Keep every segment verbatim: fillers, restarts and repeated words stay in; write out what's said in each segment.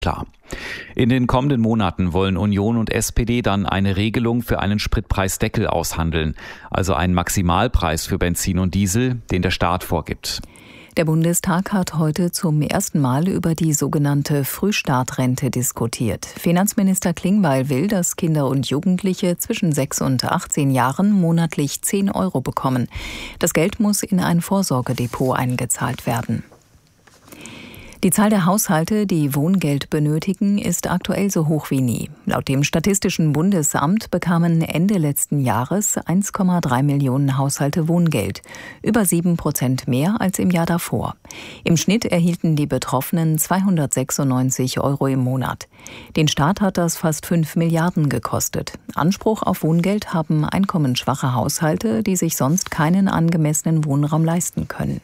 Klar. In den kommenden Monaten wollen Union und S P D dann eine Regelung für einen Spritpreisdeckel aushandeln, also einen Maximalpreis für Benzin und Diesel, den der Staat vorgibt. Der Bundestag hat heute zum ersten Mal über die sogenannte Frühstartrente diskutiert. Finanzminister Klingbeil will, dass Kinder und Jugendliche zwischen sechs und achtzehn Jahren monatlich zehn Euro bekommen. Das Geld muss in ein Vorsorgedepot eingezahlt werden. Die Zahl der Haushalte, die Wohngeld benötigen, ist aktuell so hoch wie nie. Laut dem Statistischen Bundesamt bekamen Ende letzten Jahres eins Komma drei Millionen Haushalte Wohngeld, über sieben Prozent mehr als im Jahr davor. Im Schnitt erhielten die Betroffenen zweihundertsechsundneunzig Euro im Monat. Den Staat hat das fast fünf Milliarden gekostet. Anspruch auf Wohngeld haben einkommensschwache Haushalte, die sich sonst keinen angemessenen Wohnraum leisten können.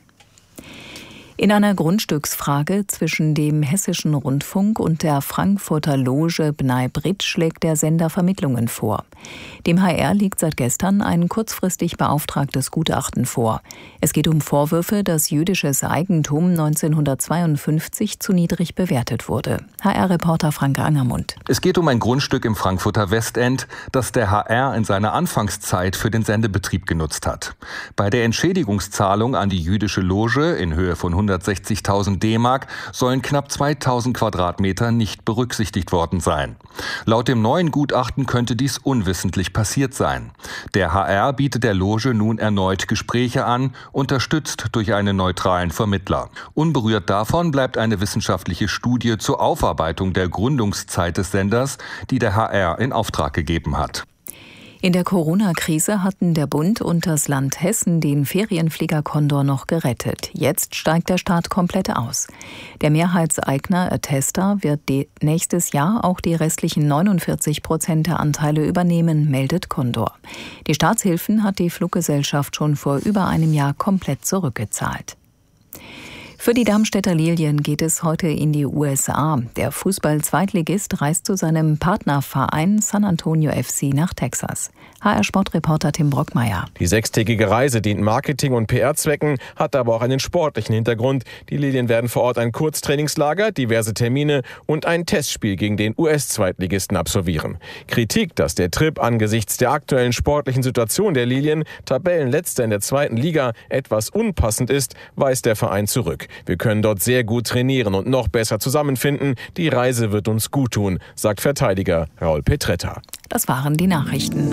In einer Grundstücksfrage zwischen dem Hessischen Rundfunk und der Frankfurter Loge Bnei Brit schlägt der Sender Vermittlungen vor. Dem H R liegt seit gestern ein kurzfristig beauftragtes Gutachten vor. Es geht um Vorwürfe, dass jüdisches Eigentum neunzehnhundertzweiundfünfzig zu niedrig bewertet wurde. H R-Reporter Frank Angermund. Es geht um ein Grundstück im Frankfurter Westend, das der H R in seiner Anfangszeit für den Sendebetrieb genutzt hat. Bei der Entschädigungszahlung an die jüdische Loge in Höhe von hundertsechzigtausend D-Mark sollen knapp zweitausend Quadratmeter nicht berücksichtigt worden sein. Laut dem neuen Gutachten könnte dies unwissentlich passiert sein. Der H R bietet der Loge nun erneut Gespräche an, unterstützt durch einen neutralen Vermittler. Unberührt davon bleibt eine wissenschaftliche Studie zur Aufarbeitung der Gründungszeit des Senders, die der H R in Auftrag gegeben hat. In der Corona-Krise hatten der Bund und das Land Hessen den Ferienflieger Condor noch gerettet. Jetzt steigt der Staat komplett aus. Der Mehrheitseigner Attesta wird nächstes Jahr auch die restlichen neunundvierzig Prozent der Anteile übernehmen, meldet Condor. Die Staatshilfen hat die Fluggesellschaft schon vor über einem Jahr komplett zurückgezahlt. Für die Darmstädter Lilien geht es heute in die U S A. Der Fußball-Zweitligist reist zu seinem Partnerverein San Antonio F C nach Texas. H R-Sportreporter Tim Brockmeier. Die sechstägige Reise dient Marketing- und P R-Zwecken, hat aber auch einen sportlichen Hintergrund. Die Lilien werden vor Ort ein Kurztrainingslager, diverse Termine und ein Testspiel gegen den U S-Zweitligisten absolvieren. Kritik, dass der Trip angesichts der aktuellen sportlichen Situation der Lilien, Tabellenletzter in der zweiten Liga, etwas unpassend ist, weist der Verein zurück. Wir können dort sehr gut trainieren und noch besser zusammenfinden. Die Reise wird uns gut tun, sagt Verteidiger Raul Petretta. Das waren die Nachrichten.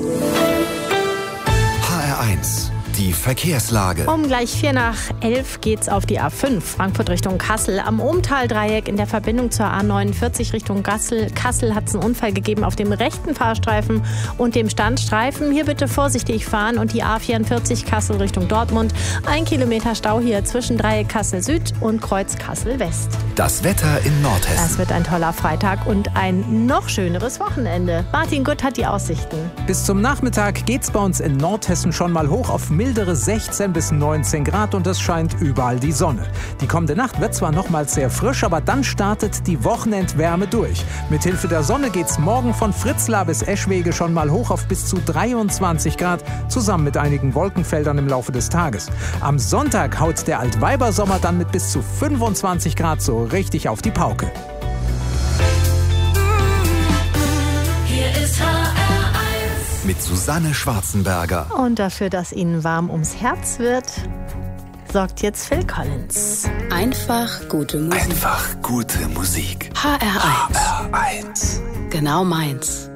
H R eins. Die Verkehrslage. Um gleich vier nach elf geht's auf die A fünf, Frankfurt Richtung Kassel. Am Ohmtal-Dreieck in der Verbindung zur A neunundvierzig Richtung Kassel. Kassel hat es einen Unfall gegeben auf dem rechten Fahrstreifen und dem Standstreifen. Hier bitte vorsichtig fahren und die A vierundvierzig Kassel Richtung Dortmund. Ein Kilometer Stau hier zwischen Dreieck Kassel Süd und Kreuz Kassel West. Das Wetter in Nordhessen. Das wird ein toller Freitag und ein noch schöneres Wochenende. Martin Gutt hat die Aussichten. Bis zum Nachmittag geht's bei uns in Nordhessen schon mal hoch auf mildere sechzehn bis neunzehn Grad und es scheint überall die Sonne. Die kommende Nacht wird zwar nochmals sehr frisch, aber dann startet die Wochenendwärme durch. Mithilfe der Sonne geht's morgen von Fritzlar bis Eschwege schon mal hoch auf bis zu dreiundzwanzig Grad, zusammen mit einigen Wolkenfeldern im Laufe des Tages. Am Sonntag haut der Altweibersommer dann mit bis zu fünfundzwanzig Grad so richtig auf die Pauke. Hier ist H R eins mit Susanne Schwarzenberger. Und dafür, dass Ihnen warm ums Herz wird, sorgt jetzt Phil Collins. Einfach gute Musik. Einfach gute Musik. H R eins. H R eins. Genau meins.